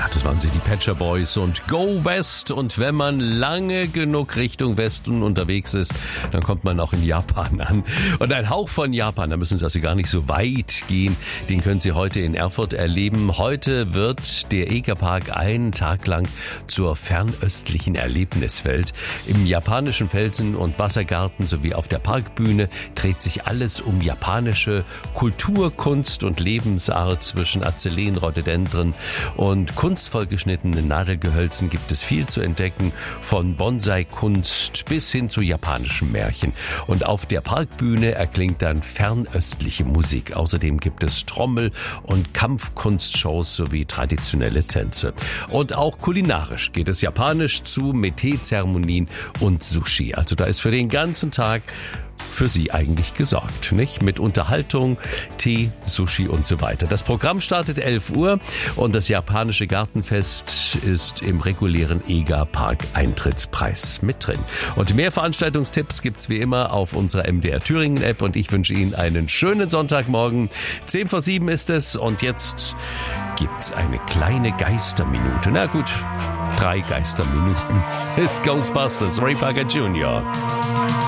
das waren sie, die Pet Shop Boys und Go West. Und wenn man lange genug Richtung Westen unterwegs ist, dann kommt man auch in Japan an. Und ein Hauch von Japan, da müssen Sie also gar nicht so weit gehen, den können Sie heute in Erfurt erleben. Heute wird der EGA-Park einen Tag lang zur fernöstlichen Erlebniswelt. Im japanischen Felsen- und Wassergarten sowie auf der Parkbühne dreht sich alles um japanische Kultur, Kunst und Lebensart. Zwischen Azelleen, Rhododendren und kunstvoll geschnittenen Nadelgehölzen gibt es viel zu entdecken, von Bonsai-Kunst bis hin zu japanischen Märchen. Und auf der Parkbühne erklingt dann fernöstliche Musik. Außerdem gibt es Trommel- und Kampfkunstshows sowie traditionelle Tänze. Und auch kulinarisch geht es japanisch zu mit Teezeremonien und Sushi. Also da ist für den ganzen Tag für Sie eigentlich gesorgt, nicht? Mit Unterhaltung, Tee, Sushi und so weiter. Das Programm startet 11 Uhr und das japanische Gartenfest ist im regulären EGA-Park-Eintrittspreis mit drin. Und mehr Veranstaltungstipps gibt's wie immer auf unserer MDR Thüringen-App und ich wünsche Ihnen einen schönen Sonntagmorgen. 6:50 ist es und jetzt gibt's eine kleine Geisterminute. Na gut, 3 Geisterminuten. It's Ghostbusters, Ray Parker Jr.